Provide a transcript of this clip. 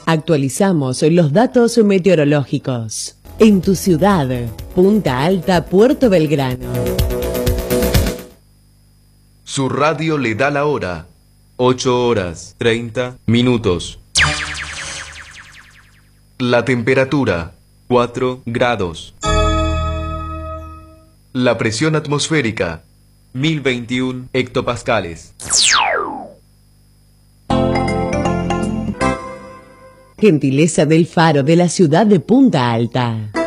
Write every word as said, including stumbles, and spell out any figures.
Actualizamos los datos meteorológicos. En tu ciudad, Punta Alta, Puerto Belgrano. Su radio le da la hora. ocho horas treinta minutos. La temperatura, cuatro grados. La presión atmosférica, mil veintiuno hectopascales. Gentileza del Faro de la ciudad de Punta Alta.